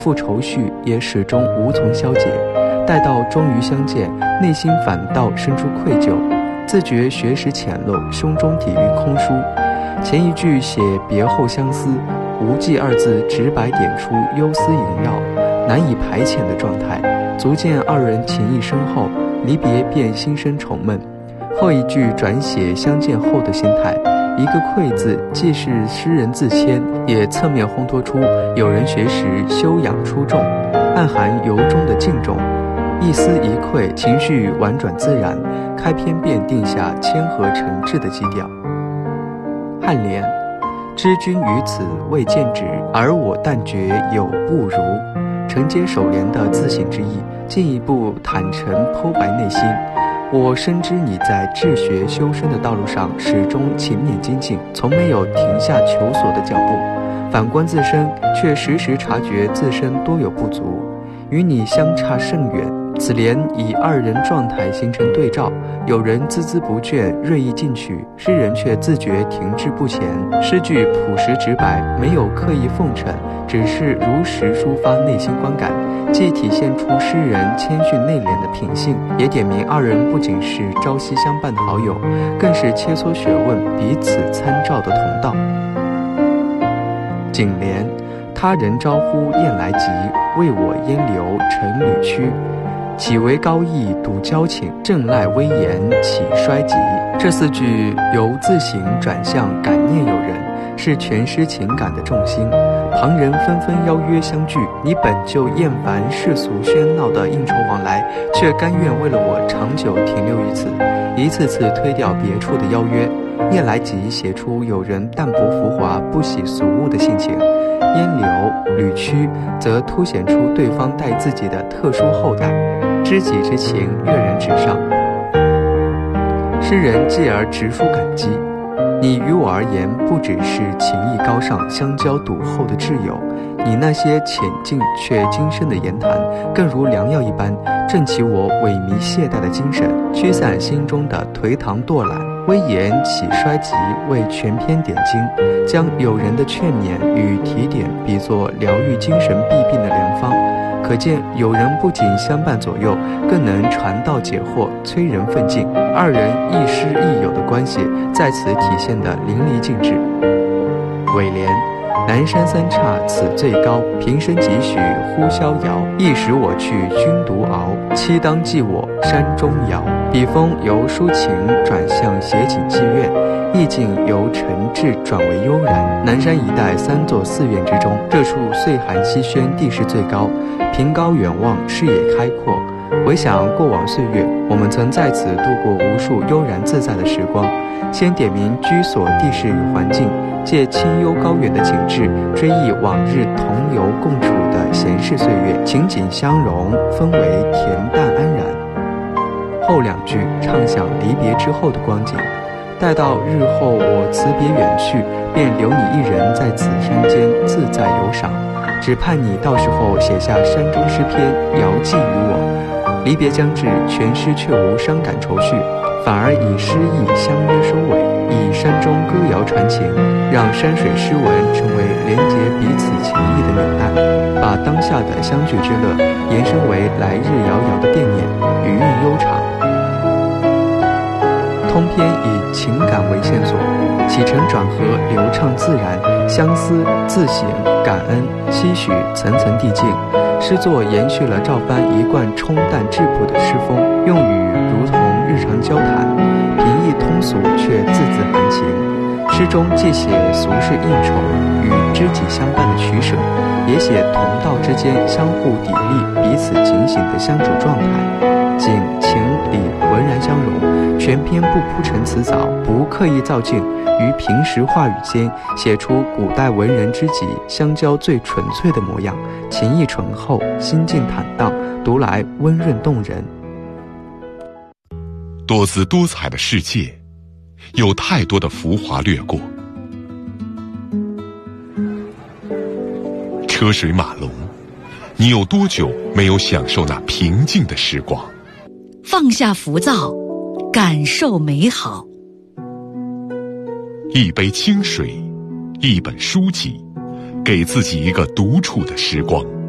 复愁绪也始终无从消解，待到终于相见，内心反倒生出愧疚，自觉学识浅陋，胸中底蕴空疏。前一句写别后相思，无忌二字直白点出忧思萦绕，难以排遣的状态，足见二人情谊深厚，离别便心生愁闷。后一句转写相见后的心态，一个愧字既是诗人自谦，也侧面烘托出有人学识修养出众，暗含由衷的敬重。一丝一愧，情绪婉转自然，开篇便定下谦和诚挚的基调。颔联，知君于此未见止，而我但觉有不如，承接首联的自省之意，进一步坦诚剖白内心。我深知你在治学修身的道路上始终勤勉精进，从没有停下求索的脚步。反观自身，却时时察觉自身多有不足，与你相差甚远。此联以二人状态形成对照，有人孜孜不倦，锐意进取，诗人却自觉停滞不前。诗句朴实直白，没有刻意奉承，只是如实抒发内心观感，既体现出诗人谦逊内敛的品性，也点明二人不仅是朝夕相伴的好友，更是切磋学问、彼此参照的同道。颈联，他人招呼雁来急，为我烟流乘旅去。岂为高义笃交情，正赖威严岂衰急。这四句由自省转向感念友人，是全诗情感的重心。旁人纷纷邀约相聚，你本就厌烦世俗喧闹的应酬往来，却甘愿为了我长久停留于此，一次次推掉别处的邀约。雁来急写出有人淡泊浮华，不喜俗物的性情，烟流旅去则凸显出对方待自己的特殊厚待，知己之情跃然纸上。诗人继而直抒感激，你于我而言不只是情谊高尚、相交笃厚的挚友，你那些浅近却精深的言谈，更如良药一般，振起我萎靡懈怠的精神，驱散心中的颓唐惰懒。威严岂衰急为全篇点睛，将友人的劝勉与提点比作疗愈精神弊病的良方。可见友人不仅相伴左右，更能传道解惑，催人奋进。二人亦师亦友的关系在此体现得淋漓尽致。尾联，南山三岔此最高，平生几许呼逍遥。一时我去君独熬，期当寄我山中遥。笔锋由抒情转向写景妓院，意境由沉滞转为悠然。南山一带三座寺院之中，这处岁寒溪轩，地势最高，凭高远望，视野开阔。回想过往岁月，我们曾在此度过无数悠然自在的时光。先点明居所地势与环境，借清幽高远的景致，追忆往日同游共处的闲适岁月，情景相融，氛围恬淡安然。后两句唱响离别之后的光景，待到日后我辞别远去，便留你一人在此山间自在游赏，只盼你到时候写下山中诗篇，遥寄于我。离别将至，全诗却无伤感愁绪，反而以诗意相约收尾，以山中歌谣传情，让山水诗文成为连结彼此情谊的纽带，把当下的相聚之乐延伸为来日遥遥的惦念，余韵悠长。通篇以情感为线索，起承转合流畅自然，相思、自省、感恩、期许层层递进。诗作延续了赵藩一贯冲淡质朴的诗风，用语如同日常交谈，平易通俗却字字含情。诗中既写俗世应酬与知己相伴的取舍，也写同道之间相互砥砺、彼此警醒的相处状态，景、情、理浑然相融，全篇不铺陈辞藻，不刻意造境，于平实话语间写出古代文人知己相交最纯粹的模样，情意醇厚，心境坦荡，读来温润动人。 多姿多彩的世界，有太多的浮华掠过，车水马龙，你有多久没有享受那平静的时光？ 放下浮躁，感受美好。 一杯清水，一本书籍，给自己一个独处的时光。